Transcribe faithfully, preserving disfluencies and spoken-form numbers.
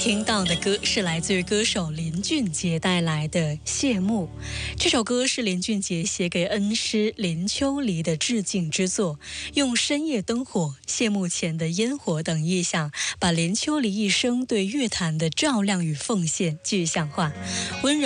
听到的歌是来自于歌手林俊杰带来的《谢幕》。这首歌是林俊杰写给恩师林秋离的致敬之作，用深夜灯火、谢幕前的烟火等意象，把林秋离一生对乐坛的照亮与奉献具象化。温柔